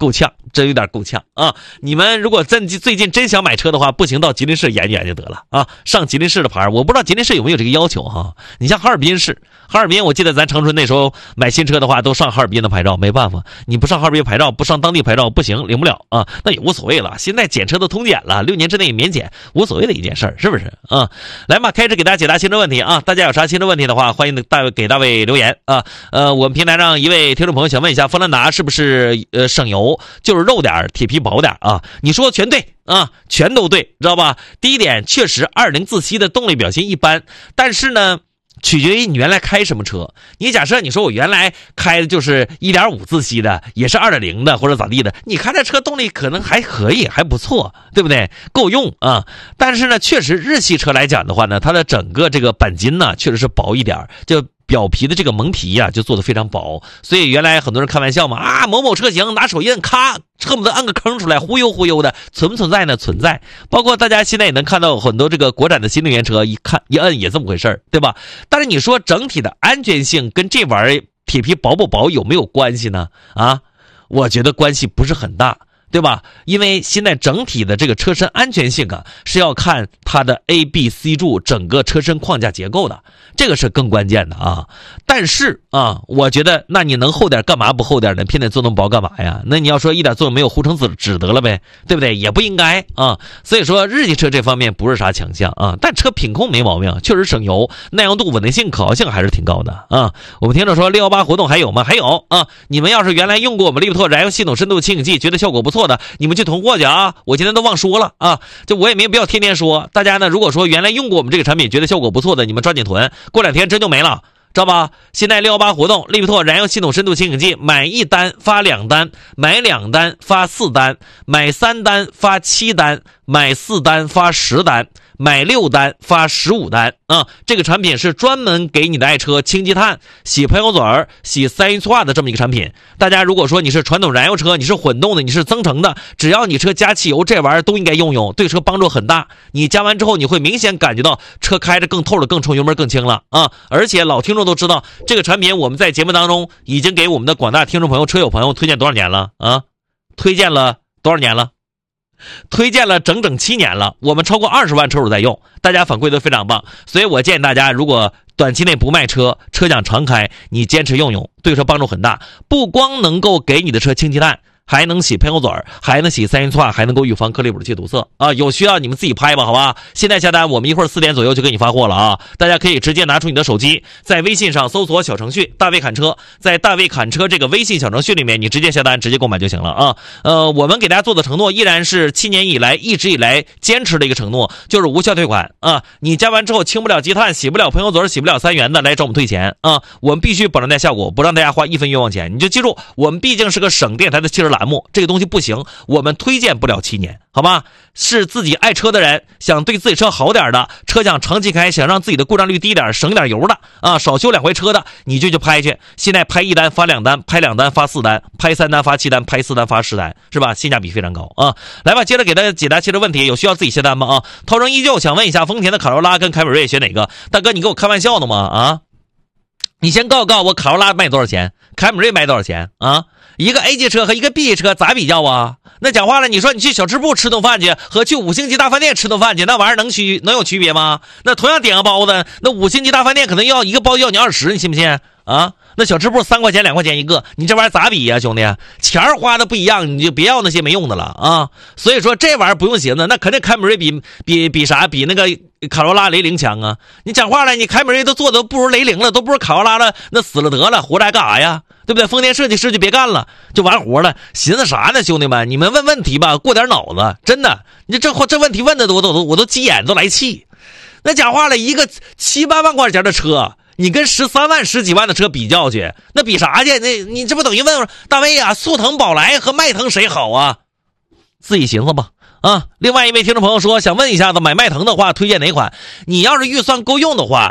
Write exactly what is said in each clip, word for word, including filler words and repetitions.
够呛，真有点够呛啊！你们如果真最近真想买车的话，不行到吉林市研究研究得了啊，上吉林市的牌，我不知道吉林市有没有这个要求哈。你像哈尔滨市，哈尔滨我记得咱长春那时候买新车的话，都上哈尔滨的牌照，没办法，你不上哈尔滨牌照，不上当地牌照不行，领不了啊，那也无所谓了。现在检车都通检了，六年之内免检，无所谓的一件事儿，是不是啊？来嘛，开始给大家解答新车问题啊！大家有啥新车问题的话，欢迎大给大卫留言啊。呃，我们平台上一位听众朋友想问一下，锋兰达是不是呃省油，就是肉点铁皮薄点啊？你说全对啊，全都对，知道吧？第一点，确实二零自吸的动力表现一般，但是呢，取决于你原来开什么车。你假设你说我原来开的就是 一点五 自吸的，也是 二点零 的或者咋地的，你看这车动力可能还可以，还不错，对不对？够用啊。但是呢，确实日系车来讲的话呢，它的整个这个钣金呢确实是薄一点，就表皮的这个蒙皮呀、啊、就做得非常薄，所以原来很多人开玩笑嘛，啊某某车型拿手一摁，咔恨不得按个坑出来，忽悠忽悠的，存不存在呢？存在。包括大家现在也能看到很多这个国产的新能源车，一看一摁也这么回事，对吧？但是你说整体的安全性跟这玩意儿铁皮薄不薄有没有关系呢？啊，我觉得关系不是很大，对吧？因为现在整体的这个车身安全性啊，是要看它的 A B C 柱整个车身框架结构的，这个是更关键的啊。但是啊，我觉得那你能厚点干嘛不厚点呢？偏得做那么薄干嘛呀？那你要说一点作用没有，糊成纸纸得了呗，对不对？也不应该啊。所以说日系车这方面不是啥强项啊，但车品控没毛病，确实省油，耐用度、稳定性、可靠性还是挺高的啊。我们听着说六一八活动还有吗？还有啊。你们要是原来用过我们利普特燃油系统深度清洗剂，觉得效果不错的，你们去囤货去啊！我今天都忘说了啊，就我也没必要天天说。大家呢，如果说原来用过我们这个产品，觉得效果不错的，你们抓紧囤，过两天真就没了，知道吧？现在六一八活动，利普特燃油系统深度清洗剂，买一单发两单，买两单发四单，买三单发七单，买四单发十单，买六单发十五单啊！这个产品是专门给你的爱车清积碳、洗喷油嘴儿、洗三元化的这么一个产品。大家如果说你是传统燃油车，你是混动的，你是增程的，只要你车加汽油，这玩意儿都应该用用，对车帮助很大。你加完之后，你会明显感觉到车开着更透了、更冲，油门更轻了啊！而且老听众都知道，这个产品我们在节目当中已经给我们的广大听众朋友、车友朋友推荐多少年了啊？推荐了多少年了？推荐了整整七年了，我们超过二十万车主在用，大家反馈都非常棒，所以我建议大家，如果短期内不卖车，车想常开，你坚持用用，对车帮助很大，不光能够给你的车清积碳，还能洗喷油嘴，还能洗三元化，还能够预防颗粒捕气堵塞啊！有需要你们自己拍吧，好吧？现在下单，我们一会儿四点左右就给你发货了啊！大家可以直接拿出你的手机，在微信上搜索小程序“大卫侃车”，在“大卫侃车”这个微信小程序里面，你直接下单，直接购买就行了啊！呃，我们给大家做的承诺依然是七年以来一直以来坚持的一个承诺，就是无效退款啊！你加完之后清不了积碳，洗不了喷油嘴，洗不了三元的，来找我们退钱啊！我们必须保证带效果，不让大家花一分冤枉钱。你就记住，我们毕竟是个省电台的汽车栏目，这个东西不行，我们推荐不了七年，好吧？是自己爱车的人，想对自己车好点的，车想长期开，想让自己的故障率低点，省点油的啊，少修两回车的，你就去拍去。现在拍一单发两单，拍两单发四单，拍三单发七单，拍四单发十单，是吧？性价比非常高啊！来吧，接着给大家解答汽车问题，有需要自己下单吗？啊，涛声依旧想问一下，丰田的卡罗拉跟凯美瑞选哪个？大哥，你给我开玩笑呢吗？啊？你先告诉告诉我，卡罗拉卖多少钱？凯美瑞卖多少钱啊？一个 A 级车和一个 B 级车咋比较啊？那讲话了，你说你去小吃部吃顿饭去，和去五星级大饭店吃顿饭去，那玩意儿能区能有区别吗？那同样点个包子，那五星级大饭店可能要一个包要你二十，你信不信啊？那小吃部三块钱两块钱一个，你这玩意儿咋比呀、啊，兄弟？钱花的不一样，你就别要那些没用的了啊！所以说这玩意儿不用寻思，那肯定凯美瑞比比比啥比那个卡罗拉雷凌强啊！你讲话了，你凯美瑞都做的不如雷凌了，都不如卡罗拉了，那死了得了，活着还干啥呀？对不对？丰田设计师就别干了，就完活了，寻思啥呢，兄弟们？你们问问题吧，过点脑子，真的，你这这问题问的我都我都急眼，都来气。那讲话了，一个七八万块钱的车，你跟十三万十几万的车比较去，那比啥去？那你这不等于问大卫啊，速腾、宝来和迈腾谁好啊？自己寻思吧。啊，另外一位听众朋友说，想问一下子，买迈腾的话推荐哪款？你要是预算够用的话，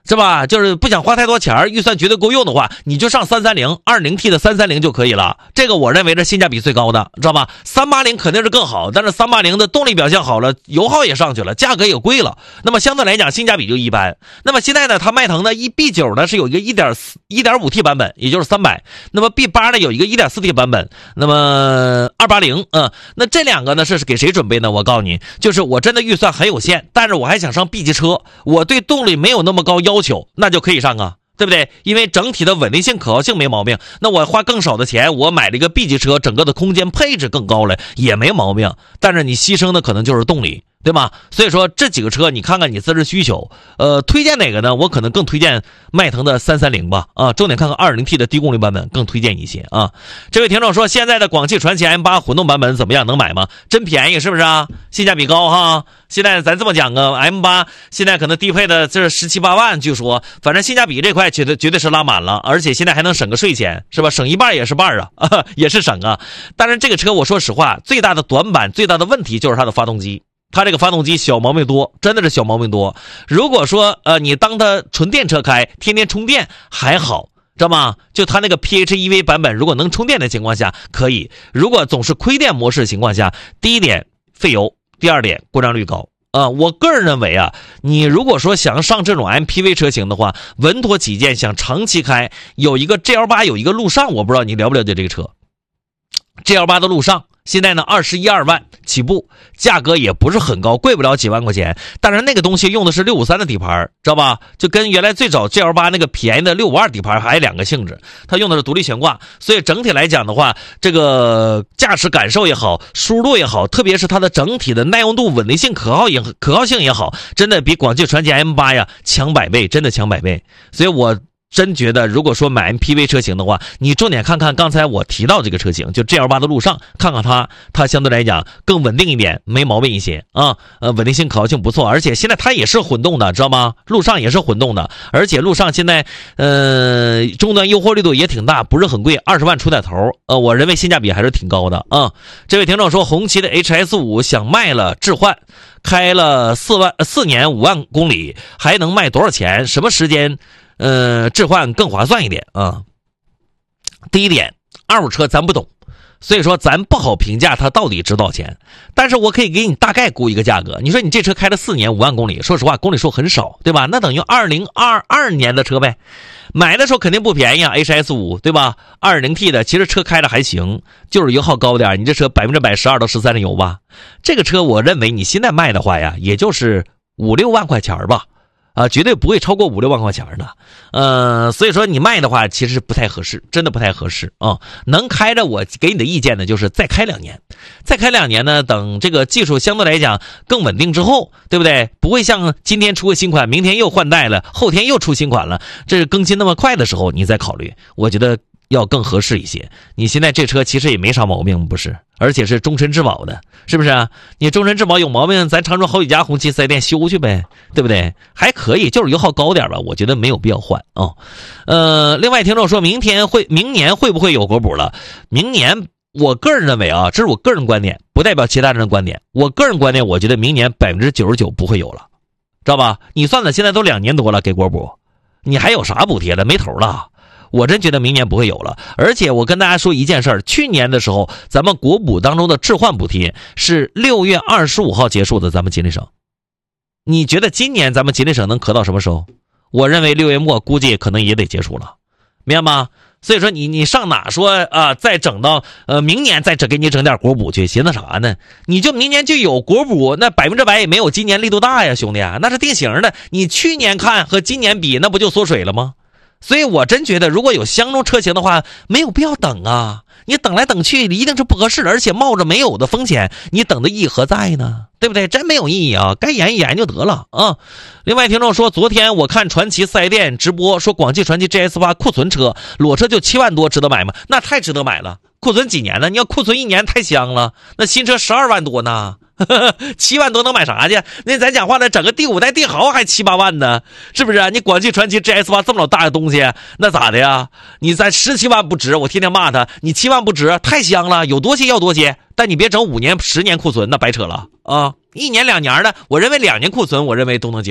是吧？就是不想花太多钱，预算绝对够用的话，你就上三三零 二零 T 的三三零就可以了。这个我认为是性价比最高的，知道吧？三八零肯定是更好，但是三八零的动力表现好了，油耗也上去了，价格也贵了，那么相对来讲性价比就一般。那么现在呢，它迈腾的 E B 九 呢是有一个 一点五 T 版本，也就是三百，那么 B 八 呢有一个 一点四 T 版本，那么二八零，嗯，那这两个呢是给谁准备呢？我告诉你，就是我真的预算很有限，但是我还想上 B 级车，我对动力没有那么高要求，那就可以上啊，对不对？因为整体的稳定性可靠性没毛病，那我花更少的钱，我买了一个 B 级车，整个的空间配置更高了也没毛病，但是你牺牲的可能就是动力，对吗？所以说这几个车你看看你自身需求，呃，推荐哪个呢？我可能更推荐迈腾的三三零吧，啊，重点看看 二零 T 的低功率版本更推荐一些啊。这位听众说，现在的广汽传祺 M 八 混动版本怎么样？能买吗？真便宜是不是啊？性价比高哈。现在咱这么讲啊 ，M 八 现在可能低配的这十七八万，据说，反正性价比这块绝对绝对是拉满了，而且现在还能省个税钱，是吧？省一半也是半啊，啊也是省啊。但是这个车我说实话，最大的短板、最大的问题就是它的发动机。它这个发动机小毛病多，真的是小毛病多。如果说呃你当它纯电车开，天天充电还好，知道吗？就它那个 P H E V 版本，如果能充电的情况下可以。如果总是亏电模式的情况下，第一点费油，第二点故障率高。啊、呃，我个人认为啊，你如果说想上这种 M P V 车型的话，稳妥起见，想长期开，有一个 G L 八，有一个陆上，我不知道你了不了解这个车。G L 八 的陆上现在呢二十一二万起步，价格也不是很高，贵不了几万块钱，但是那个东西用的是六五三的底盘，知道吧？就跟原来最早 G L 八 那个便宜的六五二底盘还有两个性质，它用的是独立悬挂，所以整体来讲的话，这个驾驶感受也好，舒适度也好，特别是它的整体的耐用度、稳定性、可靠也可靠性也好，真的比广汽传祺 M 八 呀强百倍，真的强百倍。所以我真觉得，如果说买 M P V 车型的话，你重点看看刚才我提到这个车型，就 G L 八 的陆上，看看它，它相对来讲更稳定一点，没毛病一些啊，呃，稳定性、可靠性不错，而且现在它也是混动的，知道吗？陆上也是混动的，而且陆上现在呃终端优惠力度也挺大，不是很贵，二十万出点头，呃，我认为性价比还是挺高的啊。这位听众说，红旗的 H S 五 想卖了置换，开了四万四年五万公里，还能卖多少钱？什么时间？呃，置换更划算一点啊。第一点，二手车咱不懂，所以说咱不好评价它到底值多少钱。但是我可以给你大概估一个价格。你说你这车开了四年五万公里，说实话公里数很少，对吧？那等于二零二二年的车呗。买的时候肯定不便宜啊 ，H S 五 对吧？ 二零 T 的，其实车开的还行，就是油耗高点，你这车百分之百十二到十三的油吧。这个车我认为你现在卖的话呀，也就是五六万块钱吧。啊，绝对不会超过五六万块钱的，呃，所以说你卖的话，其实不太合适，真的不太合适啊。能开着，我给你的意见呢，就是再开两年，再开两年呢，等这个技术相对来讲更稳定之后，对不对？不会像今天出个新款，明天又换代了，后天又出新款了，这是更新那么快的时候，你再考虑，我觉得要更合适一些。你现在这车其实也没啥毛病，不是？而且是终身质保的，是不是啊？你终身质保有毛病，咱长春好几家红旗四 S 店修去呗，对不对？还可以，就是油耗高点吧，我觉得没有必要换啊、哦。呃，另外听众说明天会，明年会不会有国补了？明年我个人认为啊，这是我个人观点，不代表其他人的观点。我个人观点，我觉得明年百分之九十九不会有了，知道吧？你算算，现在都两年多了，给国补，你还有啥补贴了？没头了。我真觉得明年不会有了，而且我跟大家说一件事儿，去年的时候，咱们国补当中的置换补贴是六月二十五号结束的，咱们吉林省。你觉得今年咱们吉林省能咳到什么时候？我认为六月末估计可能也得结束了，明白吗？所以说你你上哪说啊？再整到呃明年再整给你整点国补去，寻思啥呢？你就明年就有国补，那百分之百也没有今年力度大呀，兄弟啊，那是定型的。你去年看和今年比，那不就缩水了吗？所以我真觉得如果有相中车型的话，没有必要等啊，你等来等去一定是不合适的，而且冒着没有的风险，你等的意义何在呢？对不对？真没有意义啊，该研一研就得了啊。另外听众说，昨天我看传祺四 S 店直播说广汽传祺 G S 八 库存车裸车就七万多，值得买吗？那太值得买了，库存几年呢？你要库存一年太香了，那新车十二万多呢，七万多能买啥去？那咱讲话呢，整个第五代帝豪还七八万呢，是不是啊？你广汽传祺 G S 八 这么老大的东西，那咋的呀？你咱十七万不值，我天天骂他，你七万不值，太香了，有多些要多些，但你别整五年、十年库存，那白扯了啊！一年两年的，我认为两年库存，我认为都能接受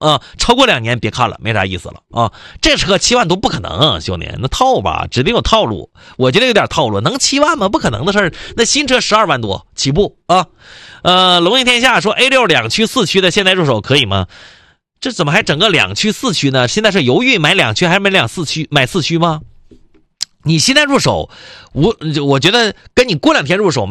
啊，超过两年别看了，没啥意思了啊。这车七万多不可能，兄弟，那套吧，指定有套路。我觉得有点套路，能七万吗？不可能的事儿。那新车十二万多起步啊。呃，龙吟天下说 A 六 两驱四驱的现在入手可以吗？这怎么还整个两驱四驱呢？现在是犹豫买两驱还是买两四驱？买四驱吗？你现在入手，我我觉得跟你过两天入手买